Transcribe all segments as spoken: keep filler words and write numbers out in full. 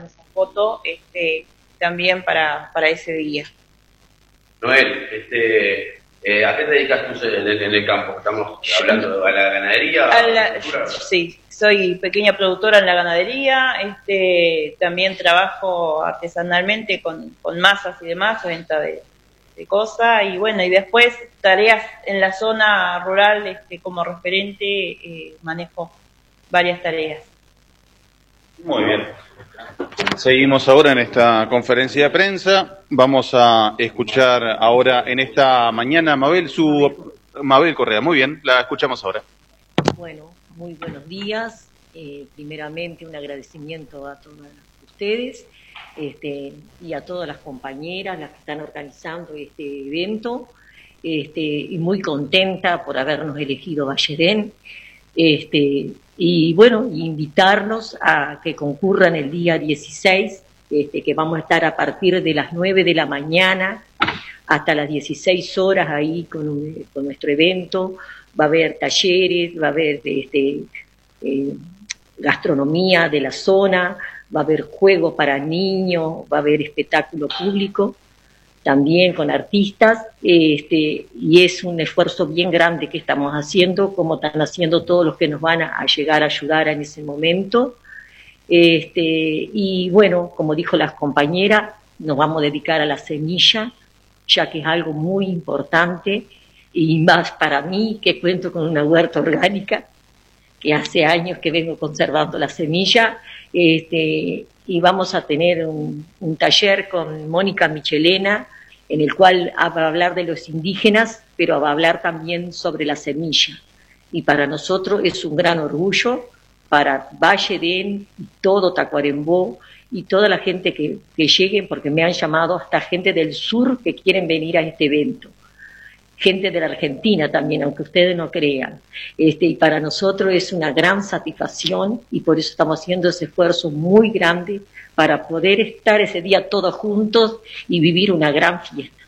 con esa foto este, también para, para ese día. Noel, este, eh, ¿a qué te dedicas tú en el, en el campo? Estamos hablando de la ganadería. A la, sí, soy pequeña productora en la ganadería, este, también trabajo artesanalmente con, con masas y demás, venta de, de cosas, y bueno, y después tareas en la zona rural, este, como referente, eh, manejo varias tareas. Muy bien. Seguimos ahora en esta conferencia de prensa. Vamos a escuchar ahora en esta mañana Mabel, su Mabel Correa. Muy bien, la escuchamos ahora. Bueno, muy buenos días. Eh, primeramente un agradecimiento a todos ustedes este, y a todas las compañeras, las que están organizando este evento. Este, y muy contenta por habernos elegido Valledén. Este, y bueno, invitarlos a que concurran el día dieciséis, este, que vamos a estar a partir de las nueve de la mañana hasta las dieciséis horas ahí con, un, con nuestro evento. Va a haber talleres, va a haber este, eh, gastronomía de la zona, va a haber juegos para niños, va a haber espectáculo público, también con artistas, este, y es un esfuerzo bien grande que estamos haciendo, como están haciendo todos los que nos van a, a llegar a ayudar en ese momento. Este, y bueno, como dijo las compañeras, nos vamos a dedicar a la semilla, ya que es algo muy importante, y más para mí, que cuento con una huerta orgánica, que hace años que vengo conservando la semilla, este, y vamos a tener un, un taller con Mónica Michelena, en el cual va a hablar de los indígenas, pero va a hablar también sobre la semilla. Y para nosotros es un gran orgullo, para Valledén y todo Tacuarembó, y toda la gente que, que lleguen, porque me han llamado hasta gente del sur que quieren venir a este evento. Gente de la Argentina también, aunque ustedes no crean. Este, y para nosotros es una gran satisfacción y por eso estamos haciendo ese esfuerzo muy grande para poder estar ese día todos juntos y vivir una gran fiesta.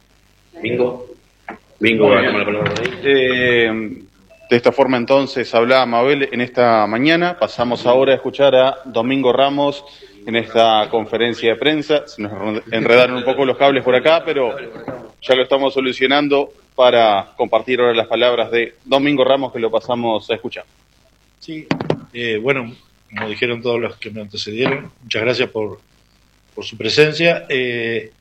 Bingo. Bingo, va a tomar la palabra ahí. Eh, de esta forma entonces hablaba Mabel en esta mañana. Pasamos ahora a escuchar a Domingo Ramos en esta conferencia de prensa. Se nos enredaron un poco los cables por acá, pero ya lo estamos solucionando para compartir ahora las palabras de Domingo Ramos, que lo pasamos a escuchar. Sí, eh, bueno, como dijeron todos los que me antecedieron, muchas gracias por, por su presencia. Eh,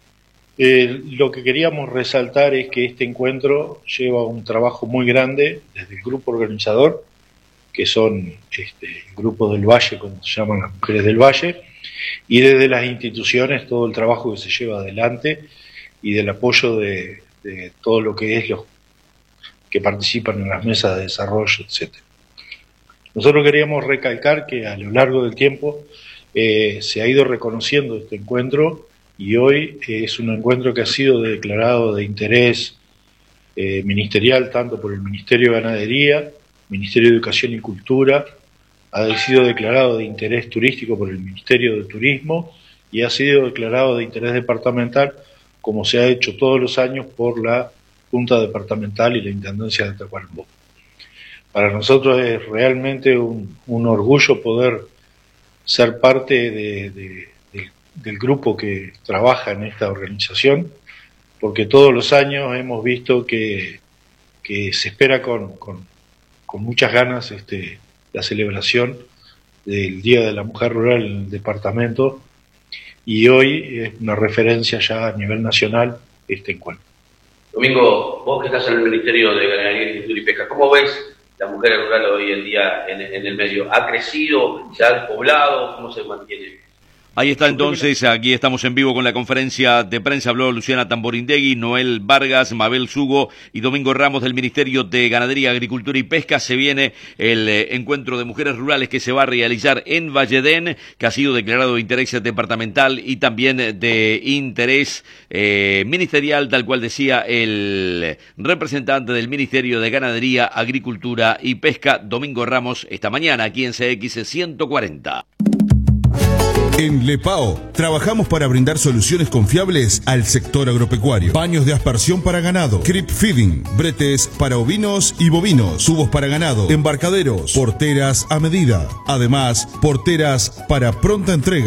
eh, lo que queríamos resaltar es que este encuentro lleva un trabajo muy grande desde el grupo organizador, que son este, el grupo del Valle, como se llaman las mujeres del Valle, y desde las instituciones todo el trabajo que se lleva adelante y del apoyo de, de todo lo que es los que participan en las mesas de desarrollo, etcétera. Nosotros queríamos recalcar que a lo largo del tiempo eh, se ha ido reconociendo este encuentro y hoy eh, es un encuentro que ha sido declarado de interés eh, ministerial tanto por el Ministerio de Ganadería, Ministerio de Educación y Cultura, ha sido declarado de interés turístico por el Ministerio de Turismo y ha sido declarado de interés departamental, como se ha hecho todos los años por la Junta Departamental y la Intendencia de Tacuarembó. Para nosotros es realmente un, un orgullo poder ser parte de, de, de, del grupo que trabaja en esta organización, porque todos los años hemos visto que, que se espera con, con, con muchas ganas este, la celebración del Día de la Mujer Rural en el departamento, y hoy es una referencia ya a nivel nacional este encuentro. Domingo, vos que estás en el Ministerio de Ganadería, Agricultura y Pesca, ¿cómo ves la mujer rural hoy en día en, en el medio? ¿Ha crecido? ¿Se ha despoblado? ¿Cómo se mantiene? Ahí está entonces, aquí estamos en vivo con la conferencia de prensa. Habló Luciana Tamborindegui, Noel Vargas, Mabel Sugo y Domingo Ramos del Ministerio de Ganadería, Agricultura y Pesca. Se viene el eh, encuentro de mujeres rurales que se va a realizar en Valledén, que ha sido declarado de interés departamental y también de interés eh, ministerial, tal cual decía el representante del Ministerio de Ganadería, Agricultura y Pesca, Domingo Ramos, esta mañana aquí en C X ciento cuarenta. En Lepao, trabajamos para brindar soluciones confiables al sector agropecuario. Baños de aspersión para ganado, creep feeding, bretes para ovinos y bovinos, tubos para ganado, embarcaderos, porteras a medida. Además, porteras para pronta entrega.